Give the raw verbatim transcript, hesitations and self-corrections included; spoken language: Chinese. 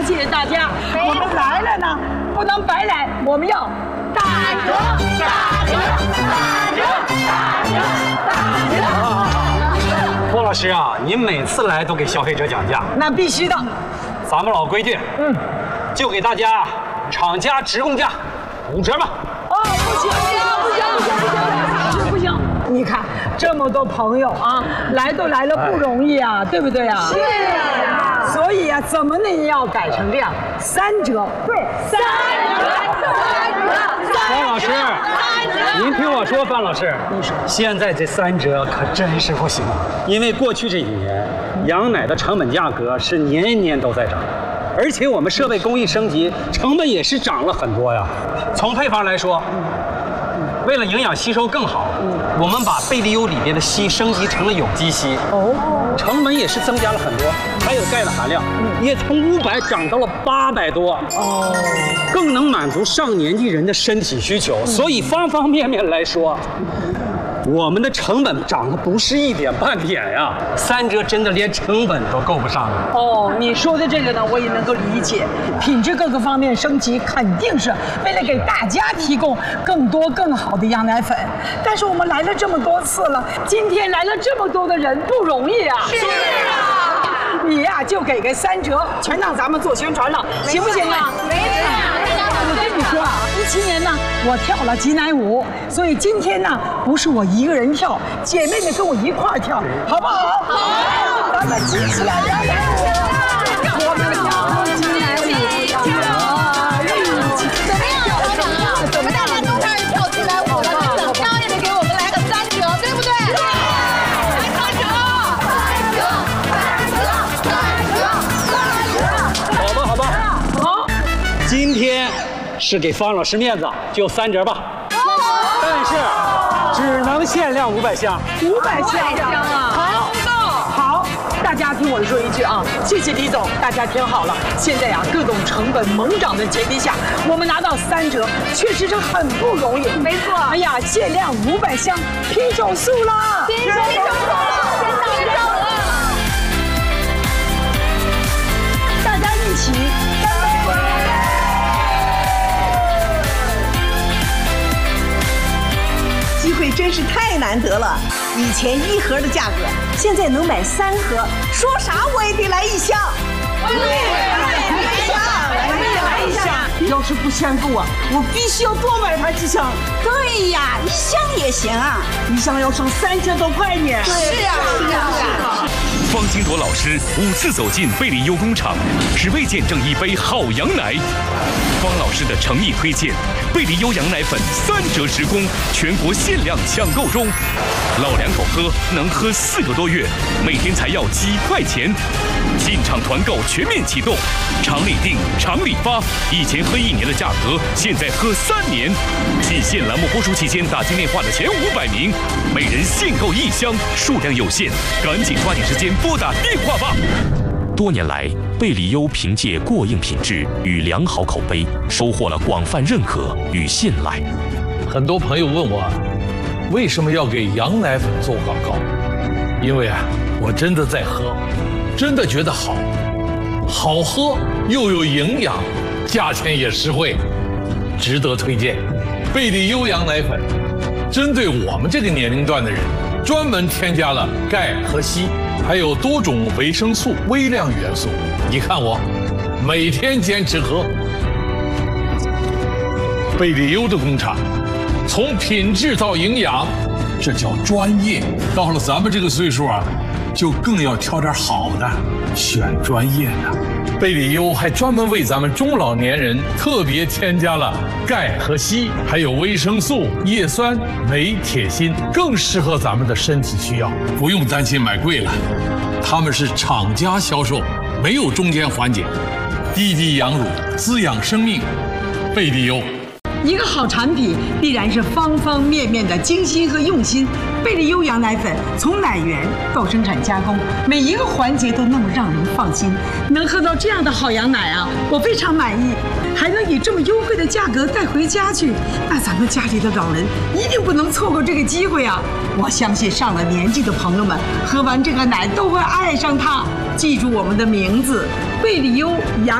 谢谢大家，我们来了呢，不能白来，我们要打折，打折，打折，打折，打折。 郭老师啊，您每次来都给消费者讲价， 那必须的。 咱们老规矩，嗯，就给大家厂家直供价五折吧。 哦，不行，不行，不行，不行，不行！你看这么多朋友啊，来都来了不容易啊，对不对啊？是啊。所以啊，怎么呢也要改成这样，三折。对，三折，三折。 方老师，您听我说，范老师，你说现在这三折可真是不行，因为过去这几年羊奶的成本价格是年年都在涨。而且我们设备工艺升级，成本也是涨了很多呀。从配方来说，为了营养吸收更好，我们把贝利优里边的硒升级成了有机硒，哦，成本也是增加了很多。还有钙的含量，也从五百涨到了八百多，哦，更能满足上年纪人的身体需求。所以方方面面来说，我们的成本涨得不是一点半点呀，三折真的连成本都够不上了。 哦，你说的这个呢，我也能够理解，品质各个方面升级，肯定是为了给大家提供更多更好的羊奶粉。但是我们来了这么多次了，今天来了这么多的人，不容易啊。是啊，你呀、啊、就给个三折，全让咱们做宣传了，行不行啊？没事。我跟你说啊，一七年呢，我跳了挤奶舞，所以今天呢，不是我一个人跳，姐妹们跟我一块儿跳，好不好？好，咱们挤起来，羊奶舞，我们跳挤奶舞， 怎么样，团长啊？我们大家都开始跳挤奶舞了，厂商也得给我们来个三折，对不对？对，来三折，三折，三折，三折， 好吧，好吧，好，今天是给方老师面子，就三折吧。但是只能限量五百箱， 五百箱啊！好，好，大家听我说一句啊，谢谢李总，大家听好了，现在呀、啊，各种成本猛涨的前提下，我们拿到三折，确实是很不容易。没错。哎呀，限量五百箱，拼手速啦！拼手速了，拼手速了！大家一起干杯！ 机会真是太难得了，以前一盒的价格，现在能买三盒，说啥我也得来一箱。对，来一箱，来一箱。 要是不限购啊，我必须要多买它几箱。 对呀，一箱也行啊， 一箱要省三千多块呢。 是啊，是啊，是啊。 方金铎老师五次走进贝利优工厂，只为见证一杯好羊奶。方老师的诚意推荐，贝利优羊奶粉三折直供，全国限量抢购中。老两口喝能喝四个多月，每天才要几块钱。进场团购全面启动，厂里订，厂里发，以前喝一年的价格，现在喝三年。季限栏目播出期间打进电话的前五百名，每人限购一箱，数量有限，赶紧抓紧时间拨打电话吧。多年来，贝利优凭借过硬品质与良好口碑，收获了广泛认可与信赖。 很多朋友问我，为什么要给羊奶粉做广告？因为啊，我真的在喝，真的觉得好，好喝又有营养，价钱也实惠，值得推荐。贝利优羊奶粉，针对我们这个年龄段的人，专门添加了钙和硒，还有多种维生素、微量元素。你看我，每天坚持喝。贝利优的工厂，从品质到营养，这叫专业。到了咱们这个岁数啊，就更要挑点好的，选专业的。贝利优还专门为咱们中老年人特别添加了钙和硒，还有维生素、叶酸、镁、铁、锌，更适合咱们的身体需要，不用担心买贵了。他们是厂家销售，没有中间环节，滴滴羊乳，滋养生命。贝利优。 一个好产品必然是方方面面的精心和用心。贝利优羊奶粉从奶源到生产加工，每一个环节都那么让人放心。能喝到这样的好羊奶啊，我非常满意。还能以这么优惠的价格带回家去，那咱们家里的老人一定不能错过这个机会啊！我相信上了年纪的朋友们喝完这个奶都会爱上它。记住我们的名字，贝利优羊。